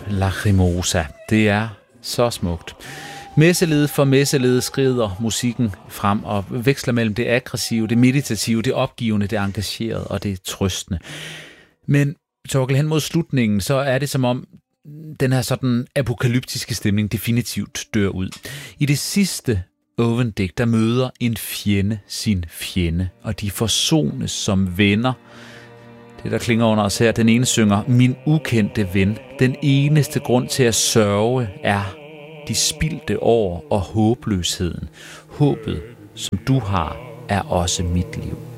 Lacrimosa. Det er så smukt. Messeled for messeled skrider musikken frem og veksler mellem det aggressive, det meditative, det opgivende, det engagerede og det trøstende. Men Torkel, hen mod slutningen, så er det som om den her sådan apokalyptiske stemning definitivt dør ud. I det sidste Owen-digt, der møder en fjende sin fjende, og de forsones som venner. Det, der klinger under os her, den ene synger, min ukendte ven. Den eneste grund til at sørge er de spildte år og håbløsheden. Håbet, som du har, er også mit liv.